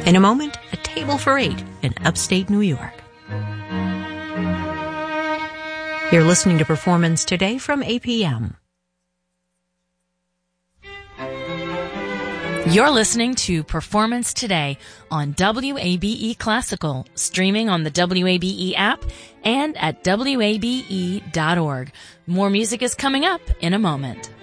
In a moment, a table for 8 in upstate New York. You're listening to Performance Today from APM. You're listening to Performance Today on WABE Classical, streaming on the WABE app and at WABE.org. More music is coming up in a moment.